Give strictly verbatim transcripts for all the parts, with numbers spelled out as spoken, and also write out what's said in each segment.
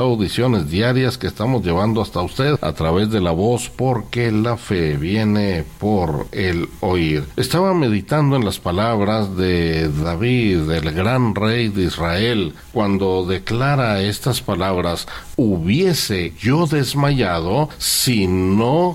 audiciones diarias que estamos llevando hasta usted a través de la voz, porque la fe viene por el oír. Estaba meditando en las palabras de David, el gran rey de Israel, cuando declara estas palabras: hubiese yo desmayado si no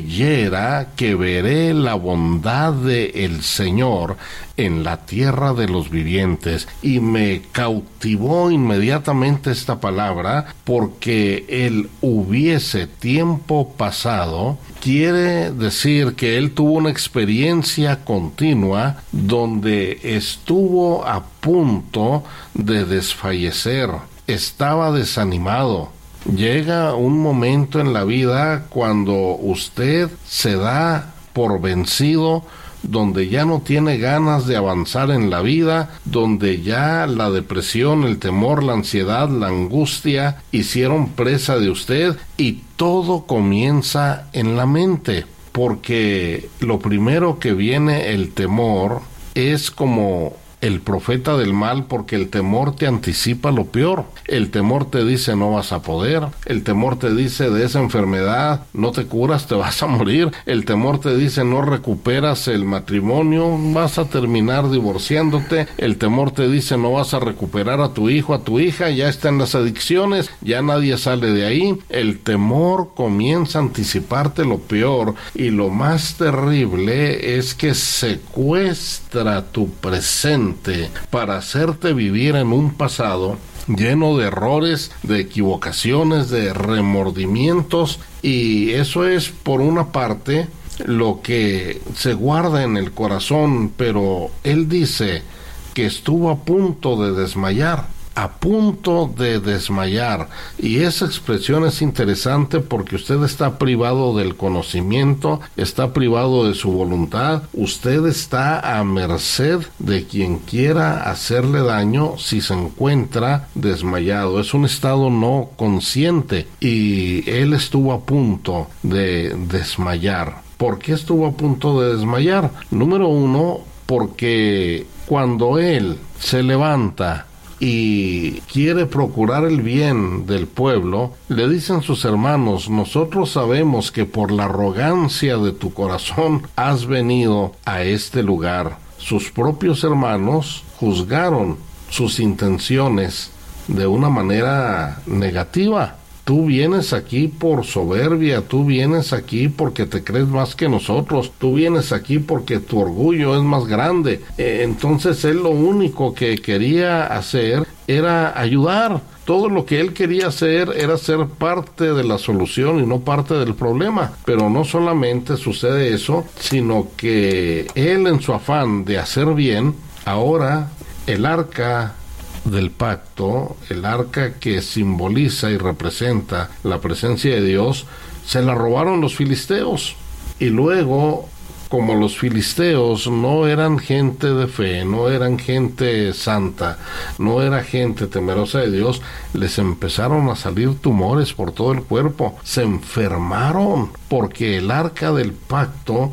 creyera que veré la bondad del Señor en la tierra de los vivientes. Y me cautivó inmediatamente esta palabra, porque el hubiese, tiempo pasado, quiere decir que él tuvo una experiencia continua donde estuvo a punto de desfallecer, estaba desanimado. Llega un momento en la vida cuando usted se da por vencido, donde ya no tiene ganas de avanzar en la vida, donde ya la depresión, el temor, la ansiedad, la angustia hicieron presa de usted, y todo comienza en la mente, porque lo primero que viene, el temor, es como el profeta del mal, porque el temor te anticipa lo peor. El temor te dice no vas a poder, el temor te dice de esa enfermedad no te curas, te vas a morir, el temor te dice no recuperas el matrimonio, vas a terminar divorciándote, el temor te dice no vas a recuperar a tu hijo, a tu hija, ya está en las adicciones, ya nadie sale de ahí. El temor comienza a anticiparte lo peor, y lo más terrible es que secuestra tu presente para hacerte vivir en un pasado lleno de errores, de equivocaciones, de remordimientos, y eso es por una parte lo que se guarda en el corazón. Pero él dice que estuvo a punto de desmayar, a punto de desmayar, y esa expresión es interesante porque usted está privado del conocimiento, está privado de su voluntad, usted está a merced de quien quiera hacerle daño si se encuentra desmayado. Es un estado no consciente, y él estuvo a punto de desmayar. ¿Por qué estuvo a punto de desmayar? Número uno, porque cuando él se levanta y quiere procurar el bien del pueblo, le dicen sus hermanos: nosotros sabemos que por la arrogancia de tu corazón has venido a este lugar. Sus propios hermanos juzgaron sus intenciones de una manera negativa. Tú vienes aquí por soberbia, tú vienes aquí porque te crees más que nosotros, tú vienes aquí porque tu orgullo es más grande. Eh, entonces él lo único que quería hacer era ayudar. Todo lo que él quería hacer era ser parte de la solución y no parte del problema. Pero no solamente sucede eso, sino que él, en su afán de hacer bien, ahora el arca del pacto, el arca que simboliza y representa la presencia de Dios, se la robaron los filisteos. Y luego, como los filisteos no eran gente de fe, no eran gente santa, no era gente temerosa de Dios, les empezaron a salir tumores por todo el cuerpo, se enfermaron, porque el arca del pacto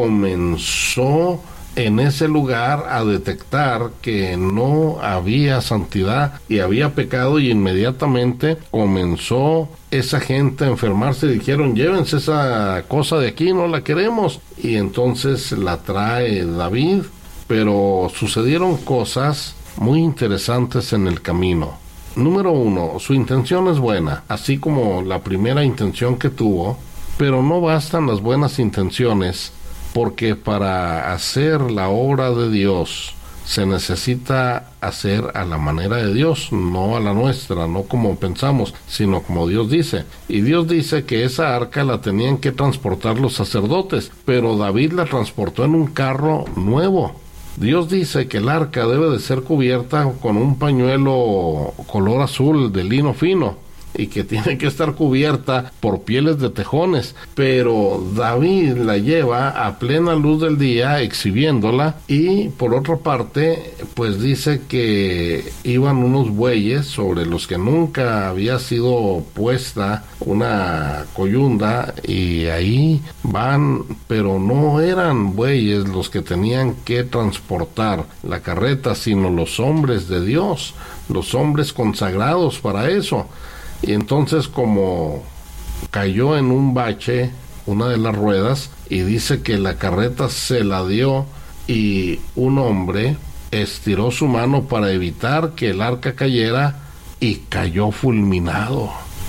comenzó en ese lugar a detectar que no había santidad y había pecado, y inmediatamente comenzó esa gente a enfermarse. Dijeron: llévense esa cosa de aquí, no la queremos. Y entonces la trae David. Pero sucedieron cosas muy interesantes en el camino. Número uno, su intención es buena, así como la primera intención que tuvo, pero no bastan las buenas intenciones, porque para hacer la obra de Dios se necesita hacer a la manera de Dios, no a la nuestra, no como pensamos, sino como Dios dice. Y Dios dice que esa arca la tenían que transportar los sacerdotes, pero David la transportó en un carro nuevo. Dios dice que el arca debe de ser cubierta con un pañuelo color azul de lino fino, y que tiene que estar cubierta por pieles de tejones, pero David la lleva a plena luz del día exhibiéndola. Y por otra parte, pues dice que iban unos bueyes sobre los que nunca había sido puesta una coyunda, y ahí van, pero no eran bueyes los que tenían que transportar la carreta, sino los hombres de Dios, los hombres consagrados para eso. y entonces como cayó en un bache una de las ruedas, y dice que la carreta se la dio y un hombre estiró su mano para evitar que el arca cayera y cayó fulminado.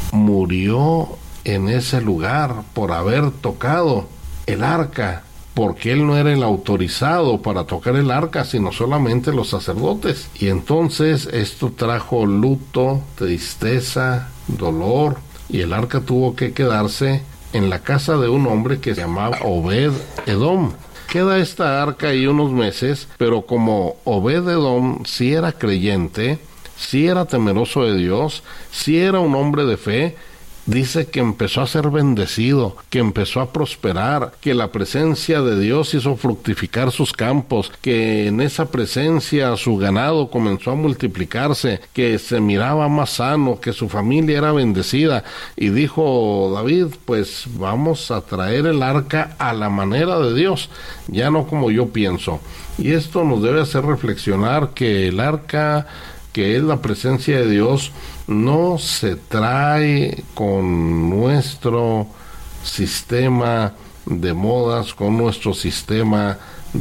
Murió en ese lugar por haber tocado el arca, porque él no era el autorizado para tocar el arca, sino solamente los sacerdotes. Y entonces esto trajo luto, tristeza, dolor, y el arca tuvo que quedarse en la casa de un hombre que se llamaba Obed Edom. Queda esta arca ahí unos meses, pero como Obed Edom sí era creyente, sí era temeroso de Dios, sí era un hombre de fe, dice que empezó a ser bendecido, que empezó a prosperar, que la presencia de Dios hizo fructificar sus campos, que en esa presencia su ganado comenzó a multiplicarse, que se miraba más sano, que su familia era bendecida. Y dijo David, pues vamos a traer el arca a la manera de Dios, ya no como yo pienso. Y esto nos debe hacer reflexionar que el arca, que es la presencia de Dios, no se trae con nuestro sistema de modas, con nuestro sistema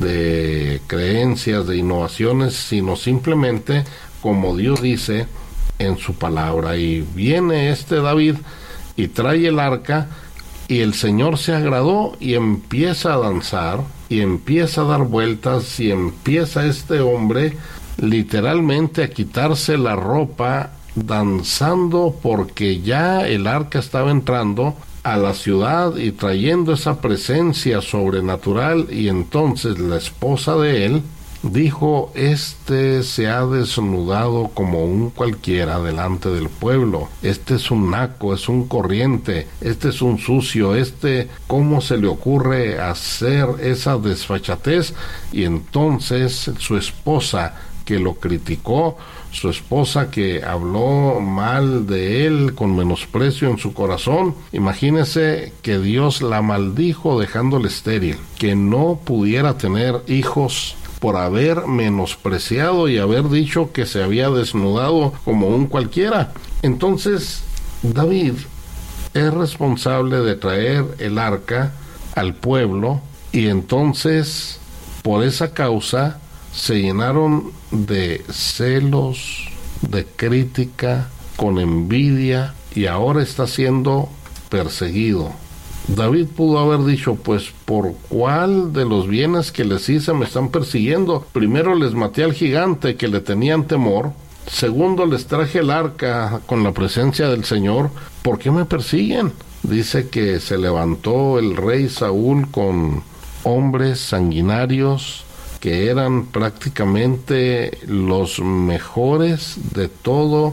de creencias, de innovaciones, sino simplemente como Dios dice en su palabra. Y viene este David y trae el arca, y el Señor se agradó y empieza a danzar, y empieza a dar vueltas, y empieza este hombre literalmente a quitarse la ropa, danzando, porque ya el arca estaba entrando a la ciudad y trayendo esa presencia sobrenatural. Y entonces la esposa de él dijo, este se ha desnudado como un cualquiera delante del pueblo, este es un naco, es un corriente, este es un sucio, este, ¿cómo se le ocurre hacer esa desfachatez? Y entonces su esposa, que lo criticó, su esposa que habló mal de él con menosprecio en su corazón, imagínese que Dios la maldijo dejándole estéril, que no pudiera tener hijos por haber menospreciado y haber dicho que se había desnudado como un cualquiera. Entonces David es responsable de traer el arca al pueblo, y entonces por esa causa se llenaron de celos, de crítica, con envidia, y ahora está siendo perseguido. David pudo haber dicho, pues, ¿por cuál de los bienes que les hice me están persiguiendo? Primero les maté al gigante que le tenían temor, segundo les traje el arca con la presencia del Señor, ¿por qué me persiguen? Dice que se levantó el rey Saúl con hombres sanguinarios, que eran prácticamente los mejores de todo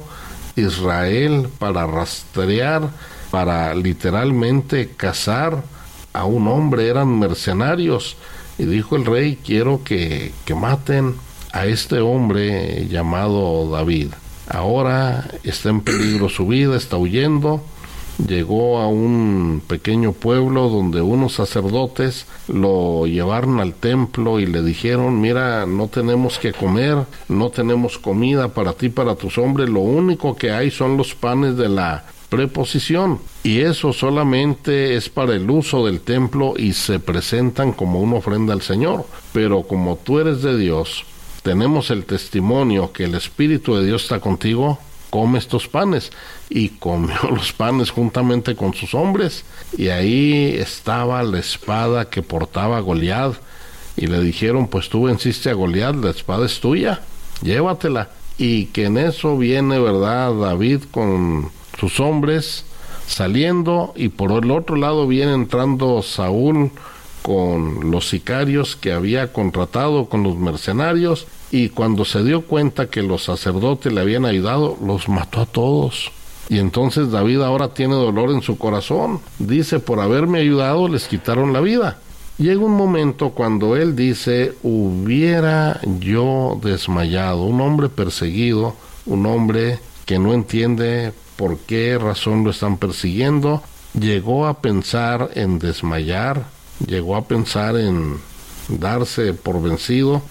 Israel para rastrear, para literalmente cazar a un hombre, eran mercenarios. Y dijo el rey, quiero que, que maten a este hombre llamado David. Ahora está en peligro su vida, está huyendo. Llegó a un pequeño pueblo donde unos sacerdotes lo llevaron al templo y le dijeron, mira, no tenemos que comer, no tenemos comida para ti, para tus hombres, lo único que hay son los panes de la preposición, y eso solamente es para el uso del templo y se presentan como una ofrenda al Señor. Pero como tú eres de Dios, tenemos el testimonio que el Espíritu de Dios está contigo, come estos panes. Y comió los panes juntamente con sus hombres, y ahí estaba la espada que portaba Goliat, y le dijeron, pues tú venciste a Goliat, la espada es tuya, llévatela. Y que en eso viene, ¿verdad?, David con sus hombres saliendo, y por el otro lado viene entrando Saúl con los sicarios que había contratado, con los mercenarios, y cuando se dio cuenta que los sacerdotes le habían ayudado, los mató a todos. Y entonces David ahora tiene dolor en su corazón. Dice, por haberme ayudado les quitaron la vida. Llega un momento cuando él dice, hubiera yo desmayado. Un hombre perseguido, un hombre que no entiende por qué razón lo están persiguiendo, llegó a pensar en desmayar, llegó a pensar en darse por vencido.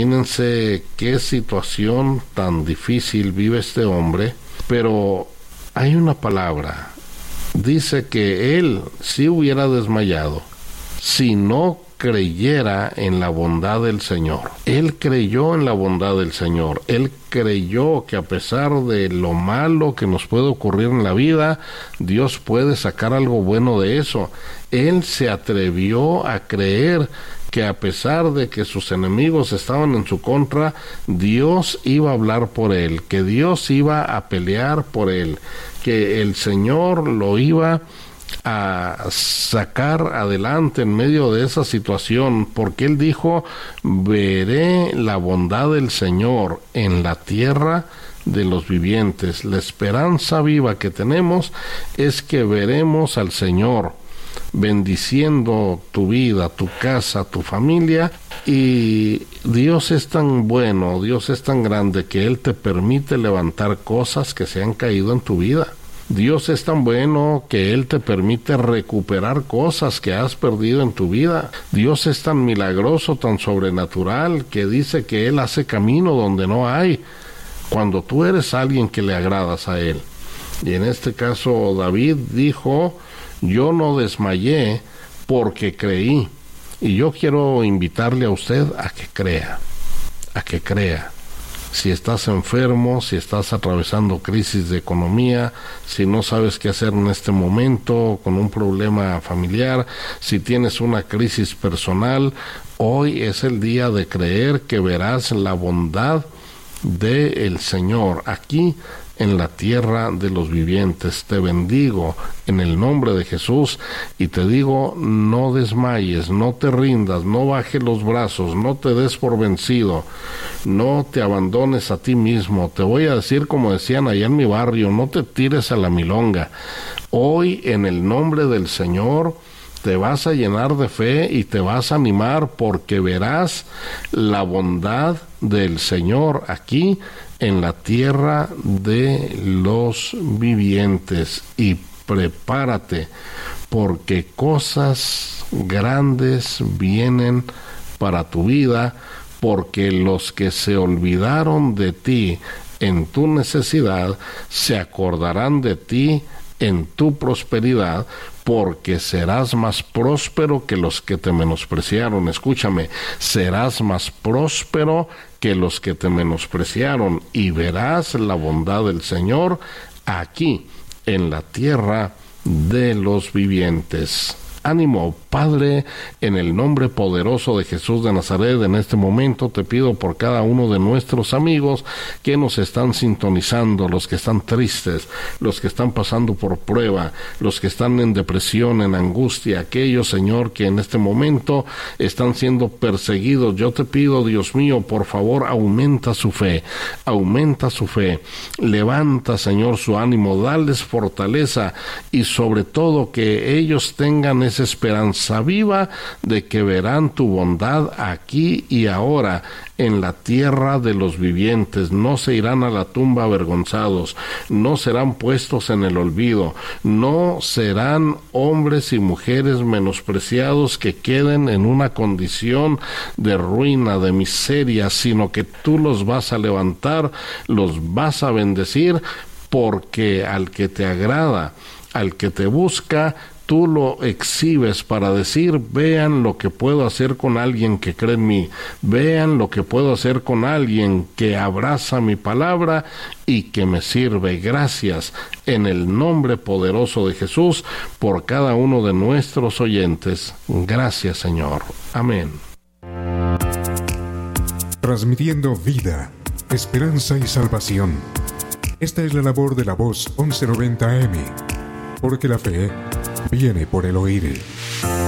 Imagínense qué situación tan difícil vive este hombre, pero hay una palabra. Dice que él sí hubiera desmayado si no creyera en la bondad del Señor. Él creyó en la bondad del Señor. Él creyó que a pesar de lo malo que nos puede ocurrir en la vida, Dios puede sacar algo bueno de eso. Él se atrevió a creer que a pesar de que sus enemigos estaban en su contra, Dios iba a hablar por él, que Dios iba a pelear por él, que el Señor lo iba a sacar adelante en medio de esa situación, porque él dijo: veré la bondad del Señor en la tierra de los vivientes. La esperanza viva que tenemos es que veremos al Señor bendiciendo tu vida, tu casa, tu familia, y Dios es tan bueno, Dios es tan grande que Él te permite levantar cosas que se han caído en tu vida. Dios es tan bueno que Él te permite recuperar cosas que has perdido en tu vida. Dios es tan milagroso, tan sobrenatural, que dice que Él hace camino donde no hay, cuando tú eres alguien que le agradas a Él. Y en este caso David dijo: yo no desmayé porque creí. Y yo quiero invitarle a usted a que crea, a que crea. Si estás enfermo, si estás atravesando crisis de economía, si no sabes qué hacer en este momento con un problema familiar, si tienes una crisis personal, hoy es el día de creer que verás la bondad del Señor aquí en la tierra de los vivientes. Te bendigo en el nombre de Jesús y te digo: no desmayes, no te rindas, no bajes los brazos, no te des por vencido, no te abandones a ti mismo. Te voy a decir como decían allá en mi barrio: no te tires a la milonga. Hoy, en el nombre del Señor, te vas a llenar de fe y te vas a animar, porque verás la bondad del Señor aquí en la tierra de los vivientes. Y prepárate, porque cosas grandes vienen para tu vida, porque los que se olvidaron de ti en tu necesidad se acordarán de ti en tu prosperidad, porque serás más próspero que los que te menospreciaron. Escúchame, serás más próspero que los que te menospreciaron, y verás la bondad del Señor aquí en la tierra de los vivientes. Ánimo, Padre, en el nombre poderoso de Jesús de Nazaret. En este momento te pido por cada uno de nuestros amigos que nos están sintonizando, los que están tristes, los que están pasando por prueba, los que están en depresión, en angustia, aquellos, Señor, que en este momento están siendo perseguidos. Yo te pido, Dios mío, por favor, aumenta su fe, aumenta su fe, levanta, Señor, su ánimo, dales fortaleza, y sobre todo que ellos tengan esa esperanza viva de que verán tu bondad aquí y ahora en la tierra de los vivientes. No se irán a la tumba avergonzados, no serán puestos en el olvido, no serán hombres y mujeres menospreciados que queden en una condición de ruina, de miseria, sino que tú los vas a levantar, los vas a bendecir, porque al que te agrada, al que te busca, tú lo exhibes para decir: vean lo que puedo hacer con alguien que cree en mí, vean lo que puedo hacer con alguien que abraza mi palabra y que me sirve. Gracias en el nombre poderoso de Jesús por cada uno de nuestros oyentes. Gracias, Señor. Amén. Transmitiendo vida, esperanza y salvación. Esta es la labor de la Voz once noventa A M, porque la fe viene por el oír.